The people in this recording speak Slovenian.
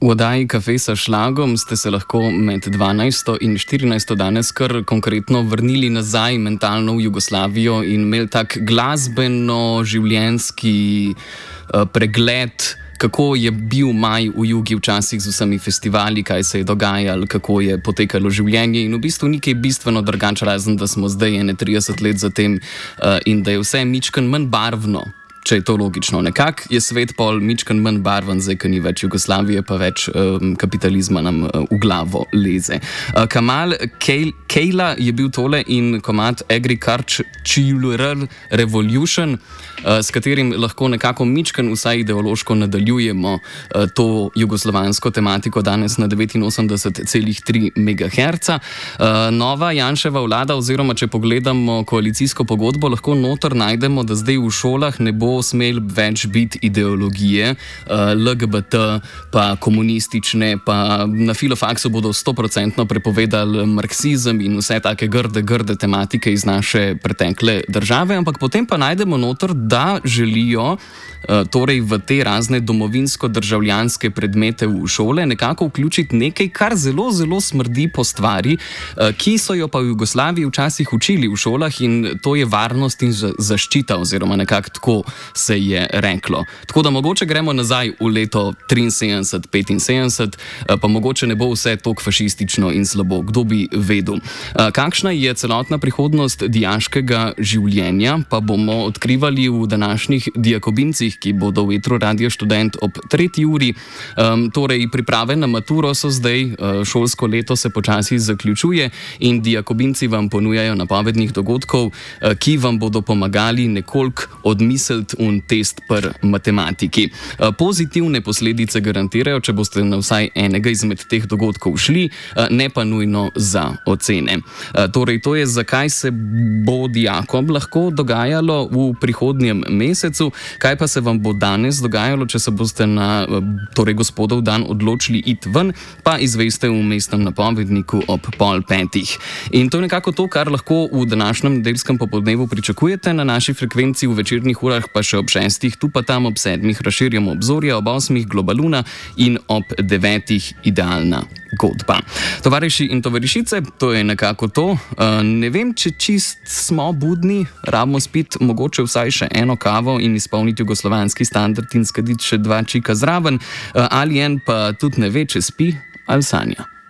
V oddaji Kafe sa šlagom ste se lahko med 12. in 14. danes kar konkretno vrnili nazaj mentalno v Jugoslavijo in imeli tak glasbeno-življenjski pregled, kako je bil maj v Jugi včasih z vsemi festivali, kaj se je dogajalo, kako je potekalo življenje in v bistvu nekaj bistveno drugače, razen da smo zdaj 30 let za tem in da je vse mičken manj barvno. Če je to logično. Nekako je svet pol mičken manj barven, zdaj, ko ni več Jugoslavije, pa več kapitalizma nam v glavo leze. Kamal Kejla je bil tole in komad Agricultural Revolution, s katerim lahko nekako mičken vsaj ideološko nadaljujemo to jugoslovansko tematiko danes na 89,3 MHz. Nova Janševa vlada, oziroma če pogledamo koalicijsko pogodbo, lahko noter najdemo, da zdaj v šolah ne bo smel več biti ideologije, LGBT, pa komunistične, pa na filofaksu bodo 100% prepovedali marksizem in vse take grde tematike iz naše pretekle države, ampak potem pa najdemo noter, da želijo torej v te razne domovinsko-državljanske predmete v šole nekako vključiti nekaj, kar zelo, zelo smrdi po stvari, ki so jo pa v Jugoslaviji včasih učili v šolah, in to je varnost in zaščita, oziroma nekako tako se je reklo. Tako da mogoče gremo nazaj v leto 73, 75, pa mogoče ne bo vse toliko fašistično in slabo, kdo bi vedel. Kakšna je celotna prihodnost dijaškega življenja, pa bomo odkrivali v današnjih dijakobincih, ki bodo v etru Radio Študent ob 3. uri. Torej, priprave na maturo so zdaj, šolsko leto se počasi zaključuje in dijakobinci vam ponujajo napovednih dogodkov, ki vam bodo pomagali nekoliko odmisliti un test per matematiki. Pozitivne posledice garantirajo, če boste na vsaj enega izmed teh dogodkov šli, ne pa nujno za ocene. Torej, to je, zakaj se bo dijakom lahko dogajalo v prihodnjem mesecu, kaj pa se vam bo danes dogajalo, če se boste na gospodov dan odločili iti ven, pa izveste v mestnem napovedniku ob 4:30. In to je nekako to, kar lahko v današnjem nedeljskem popoldnevu pričakujete na naši frekvenci, v večernih urah pa še ob 6, tu pa tam ob 7 razširjamo obzorja, ob 8 Globaluna in ob 9 Idealna godba. Tovariši in tovarišice, to je nekako to. Ne vem, če čist smo budni, rabimo spiti mogoče vsaj še eno kavo in izpolniti jugoslovanski standard in skaditi še 2 čika zraven, ali en pa tudi ne ve, če spi ali sanja.